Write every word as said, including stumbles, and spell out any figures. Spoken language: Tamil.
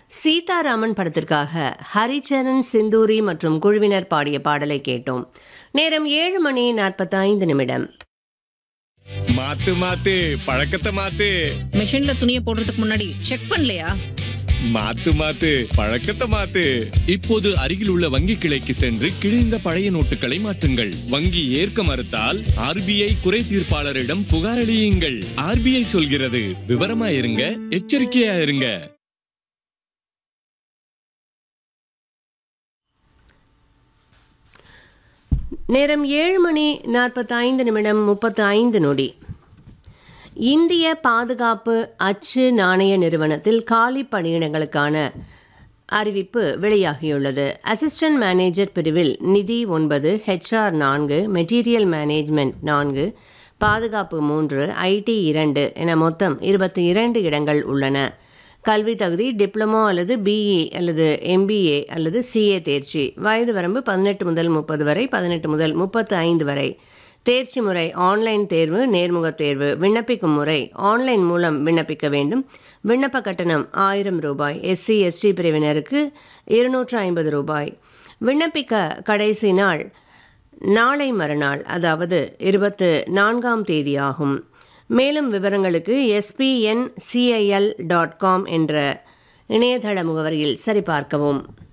சீதாராமன் படத்திற்காக ஹரிச்சரன் சிந்தூரி மற்றும் குழுவினர் பாடிய பாடலை கேட்டோம். நேரம் ஏழு மணி நாற்பத்தி ஐந்து நிமிடம். மாத்து மாத்து பழக்கத்தை மாத்து. மிஷின்ல துணியை போடுறதுக்கு முன்னாடி செக் பண்ணலையா? மாத்து மாத்து பழக்கத்தை மாத்து. இப்போது அருகில் உள்ள வங்கி கிளைக்கு சென்று கிழிந்த பழைய நோட்டுகளை மாற்றுங்கள். வங்கி ஏற்க மறுத்தால் ஆர்பிஐ குறை தீர்ப்பாளரிடம் புகார் அளியுங்கள். ஆர்பிஐ சொல்கிறது, விவரமா இருங்க, எச்சரிக்கையா இருங்க. நேரம் ஏழு மணி நாற்பத்தி ஐந்து நிமிடம் முப்பத்தி ஐந்து நொடி. இந்திய பாதுகாப்பு அச்சு நாணய நிறுவனத்தில் காலி பணியிடங்களுக்கான அறிவிப்பு வெளியாகியுள்ளது. அசிஸ்டன்ட் மேனேஜர் பிரிவில் நிதி ஒன்பது, ஹெச்ஆர் நான்கு, மெட்டீரியல் மேனேஜ்மெண்ட் நான்கு, பாதுகாப்பு மூன்று, ஐடி இரண்டு என மொத்தம் இருபத்தி இரண்டு இடங்கள் உள்ளன. கல்வி தகுதி டிப்ளமோ அல்லது பிஇ அல்லது எம்பிஏ அல்லது சிஏ தேர்ச்சி. வயது வரம்பு பதினெட்டு முதல் முப்பது வரை, பதினெட்டு முதல் முப்பத்து ஐந்து வரை. தேர்ச்சி முறை ஆன்லைன் தேர்வு, நேர்முக தேர்வு. விண்ணப்பிக்கும் முறை ஆன்லைன் மூலம் விண்ணப்பிக்க வேண்டும். விண்ணப்ப கட்டணம் ஆயிரம் ரூபாய். எஸ்சி எஸ்டி பிரிவினருக்கு இருநூற்று ஐம்பது ரூபாய். விண்ணப்பிக்க கடைசி நாள் நாளை மறுநாள், அதாவது இருபத்து நான்காம் தேதி ஆகும். மேலும் விவரங்களுக்கு எஸ்பிஎன்சிஐஎல் டாட் காம் என்ற இணையதள முகவரியில் சரிபார்க்கவும்.